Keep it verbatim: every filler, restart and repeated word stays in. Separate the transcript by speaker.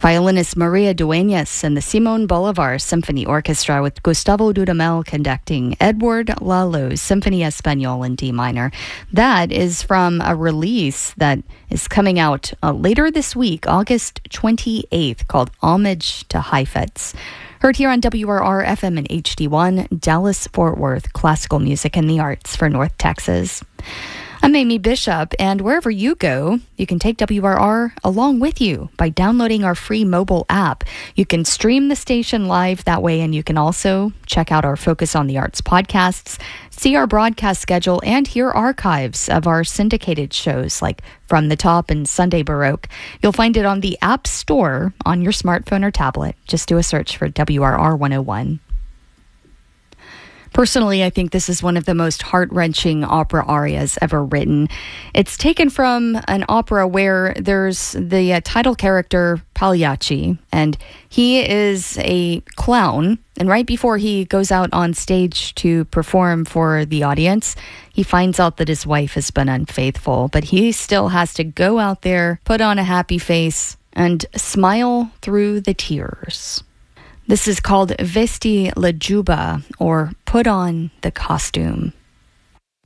Speaker 1: Violinist Maria Dueñas and the Simón Bolívar Symphony Orchestra with Gustavo Dudamel conducting Edward Lalo's Symphony Español in D minor. That is from a release that is coming out uh, later this week, August twenty-eighth, called Homage to Heifetz. Heard here on W R R F M and H D one, Dallas-Fort Worth, classical music and the arts for North Texas. I'm Amy Bishop, and wherever you go, you can take W R R along with you by downloading our free mobile app. You can stream the station live that way, and you can also check out our Focus on the Arts podcasts, see our broadcast schedule, and hear archives of our syndicated shows like From the Top and Sunday Baroque. You'll find it on the App Store on your smartphone or tablet. Just do a search for W R R one oh one. Personally, I think this is one of the most heart-wrenching opera arias ever written. It's taken from an opera where there's the uh, title character, Pagliacci, and he is a clown. And right before he goes out on stage to perform for the audience, he finds out that his wife has been unfaithful. But he still has to go out there, put on a happy face, and smile through the tears. This is called Vesti la Giubba, or Put on the Costume.